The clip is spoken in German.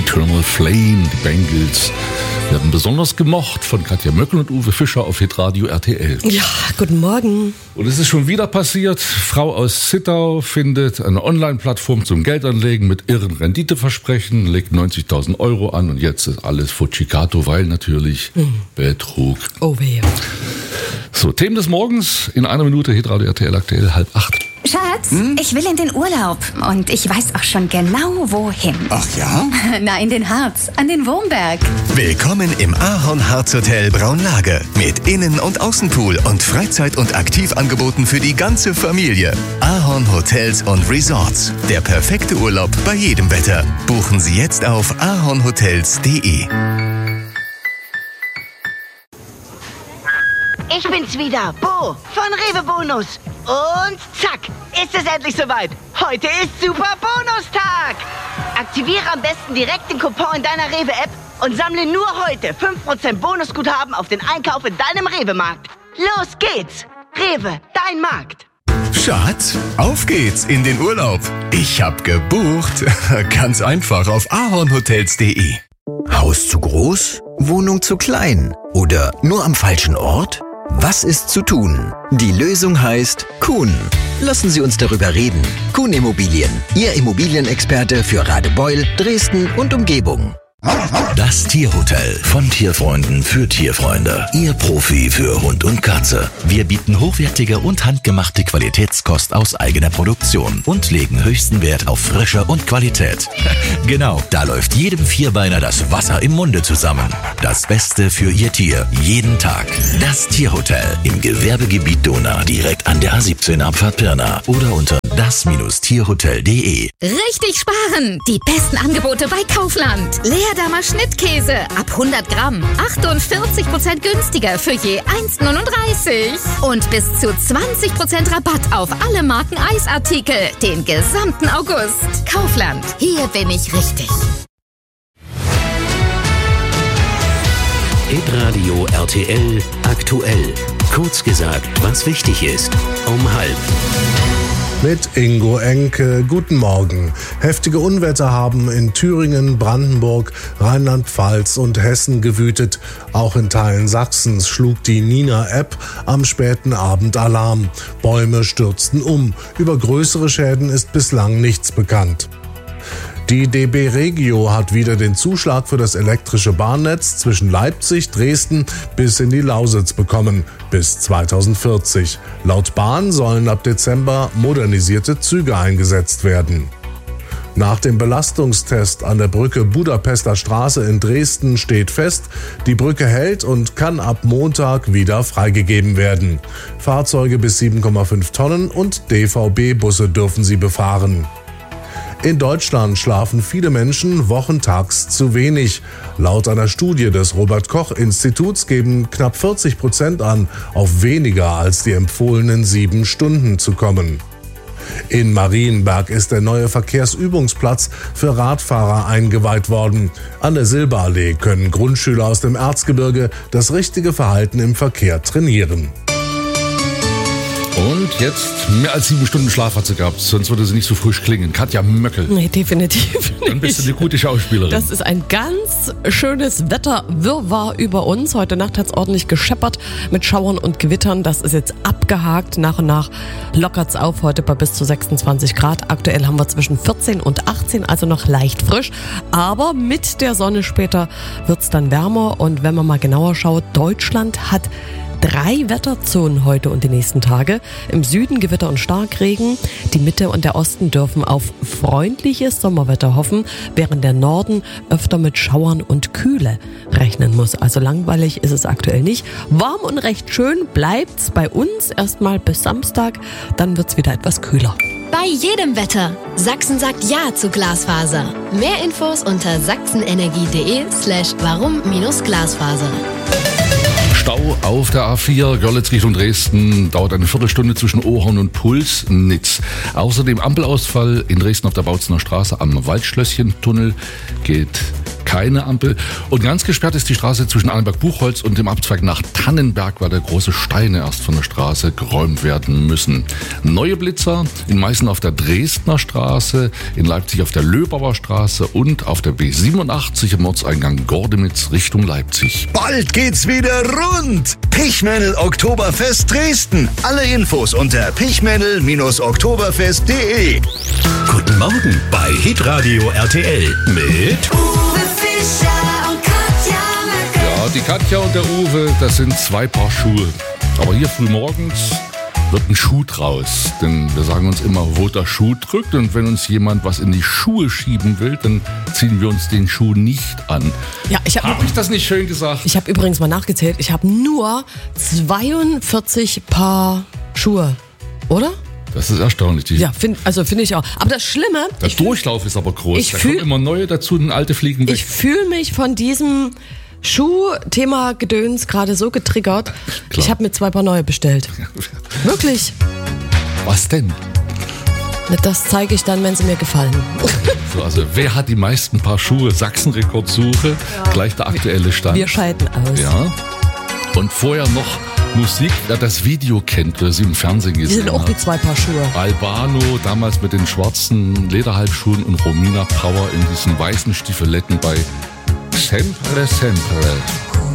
Eternal Flame, die Bengals, werden besonders gemocht von Katja Möckel und Uwe Fischer auf Hitradio RTL. Ja, guten Morgen. Und es ist schon wieder passiert. Frau aus Zittau findet eine Online-Plattform zum Geldanlegen mit irren Renditeversprechen, legt 90.000 € an und jetzt ist alles Futschicato, weil natürlich Betrug. Oh weh. So, Themen des Morgens in einer Minute, Hitradio RTL aktuell 7:30. Schatz, ich will in den Urlaub und ich weiß auch schon genau, wohin. Ach ja? Na, in den Harz, an den Wurmberg. Willkommen im Ahorn-Harz Hotel Braunlage. Mit Innen- und Außenpool und Freizeit- und Aktivangeboten für die ganze Familie. Ahorn Hotels und Resorts. Der perfekte Urlaub bei jedem Wetter. Buchen Sie jetzt auf ahornhotels.de. Ich bin's wieder, Bo von Rewe Bonus. Und zack, ist es endlich soweit. Heute ist Super Bonustag. Aktiviere am besten direkt den Coupon in deiner Rewe-App und sammle nur heute 5% Bonusguthaben auf den Einkauf in deinem Rewe-Markt. Los geht's. Rewe, dein Markt. Schatz, auf geht's in den Urlaub. Ich hab gebucht. Ganz einfach auf ahornhotels.de. Haus zu groß? Wohnung zu klein? Oder nur am falschen Ort? Was ist zu tun? Die Lösung heißt Kuhn. Lassen Sie uns darüber reden. Kuhn Immobilien, Ihr Immobilienexperte für Radebeul, Dresden und Umgebung. Das Tierhotel von Tierfreunden für Tierfreunde. Ihr Profi für Hund und Katze. Wir bieten hochwertige und handgemachte Qualitätskost aus eigener Produktion und legen höchsten Wert auf Frische und Qualität. Genau, da läuft jedem Vierbeiner das Wasser im Munde zusammen. Das Beste für Ihr Tier, jeden Tag. Das Tierhotel im Gewerbegebiet Donau, direkt an der A17 Abfahrt Pirna oder unter das-tierhotel.de. Richtig sparen! Die besten Angebote bei Kaufland. Leerdamer Schnittkäse ab 100 Gramm. 48% günstiger für je 1,39. Und bis zu 20% Rabatt auf alle Marken Eisartikel den gesamten August. Kaufland. Hier bin ich richtig. Hitradio RTL aktuell. Kurz gesagt, was wichtig ist. Um 12:30. Mit Ingo Enke, guten Morgen. Heftige Unwetter haben in Thüringen, Brandenburg, Rheinland-Pfalz und Hessen gewütet. Auch in Teilen Sachsens schlug die Nina-App am späten Abend Alarm. Bäume stürzten um. Über größere Schäden ist bislang nichts bekannt. Die DB Regio hat wieder den Zuschlag für das elektrische Bahnnetz zwischen Leipzig, Dresden bis in die Lausitz bekommen, bis 2040. Laut Bahn sollen ab Dezember modernisierte Züge eingesetzt werden. Nach dem Belastungstest an der Brücke Budapester Straße in Dresden steht fest, die Brücke hält und kann ab Montag wieder freigegeben werden. Fahrzeuge bis 7,5 Tonnen und DVB-Busse dürfen sie befahren. In Deutschland schlafen viele Menschen wochentags zu wenig. Laut einer Studie des Robert-Koch-Instituts geben knapp 40% an, auf weniger als die empfohlenen 7 Stunden zu kommen. In Marienberg ist der neue Verkehrsübungsplatz für Radfahrer eingeweiht worden. An der Silberallee können Grundschüler aus dem Erzgebirge das richtige Verhalten im Verkehr trainieren. Und jetzt mehr als 7 Stunden Schlaf hat sie gehabt, sonst würde sie nicht so frisch klingen. Katja Möckel. Nee, definitiv nicht. Dann bist du eine gute Schauspielerin. Das ist ein ganz schönes Wetterwirrwarr über uns. Heute Nacht hat es ordentlich gescheppert mit Schauern und Gewittern. Das ist jetzt abgehakt. Nach und nach lockert es auf. Heute bei bis zu 26 Grad. Aktuell haben wir zwischen 14 und 18, also noch leicht frisch. Aber mit der Sonne später wird es dann wärmer. Und wenn man mal genauer schaut, Deutschland hat 3 Wetterzonen heute und die nächsten Tage. Im Süden Gewitter und Starkregen. Die Mitte und der Osten dürfen auf freundliches Sommerwetter hoffen, während der Norden öfter mit Schauern und Kühle rechnen muss. Also langweilig ist es aktuell nicht. Warm und recht schön bleibt's bei uns erstmal bis Samstag. Dann wird's wieder etwas kühler. Bei jedem Wetter. Sachsen sagt Ja zu Glasfaser. Mehr Infos unter sachsenenergie.de/warum-Glasfaser. Stau auf der A4 Görlitz Richtung Dresden, dauert eine Viertelstunde zwischen Ohorn und Pulsnitz. Außerdem Ampelausfall in Dresden auf der Bautzener Straße am Waldschlösschen-Tunnel, geht keine Ampel. Und ganz gesperrt ist die Straße zwischen Annenberg-Buchholz und dem Abzweig nach Tannenberg, weil da große Steine erst von der Straße geräumt werden müssen. Neue Blitzer in Meißen auf der Dresdner Straße, in Leipzig auf der Löbauer Straße und auf der B87 im Ortseingang Gordemitz Richtung Leipzig. Bald geht's wieder rund. Pichmännel Oktoberfest Dresden. Alle Infos unter pichmännel-oktoberfest.de. Guten Morgen bei Hitradio RTL mit Uwe Fischer und Katja Möcke. Ja, die Katja und der Uwe, das sind 2 Paar Schuhe. Aber hier früh morgens wird ein Schuh draus. Denn wir sagen uns immer, wo der Schuh drückt. Und wenn uns jemand was in die Schuhe schieben will, dann ziehen wir uns den Schuh nicht an. Ja, Hab ich das nicht schön gesagt? Ich habe übrigens mal nachgezählt. Ich habe nur 42 Paar Schuhe, oder? Das ist erstaunlich. Ja, finde ich auch. Aber das Schlimme... Der Durchlauf ist aber groß. Da fühl- kommen immer neue dazu und alte fliegen weg. Ich fühle mich von diesem Schuh-Thema-Gedöns gerade so getriggert. Klar. Ich habe mir 2 Paar neue bestellt. Wirklich. Was denn? Das zeige ich dann, wenn sie mir gefallen. So, also wer hat die meisten Paar Schuhe? Sachsen-Rekordsuche. Gleich der aktuelle Stand. Wir scheiden aus. Ja. Und vorher noch Musik, wer das Video kennt, wer sie im Fernsehen gesehen hat. Die sind auch die 2 Paar Schuhe. Albano, damals mit den schwarzen Lederhalbschuhen und Romina Power in diesen weißen Stiefeletten bei Sempre Sempre.